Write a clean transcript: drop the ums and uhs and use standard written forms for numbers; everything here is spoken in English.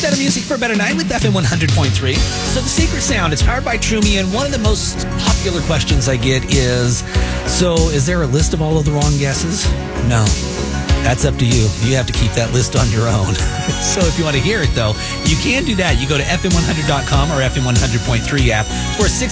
Better music for a better night with FM 100.3. So the secret sound is powered by Trumi, and one of the most popular questions I get is, so is there a list of all of the wrong guesses? No. That's up to you. You have to keep that list on your own. So if you want to hear it, though, you can do that. You go to FM100.com or FM100.3 app for a 6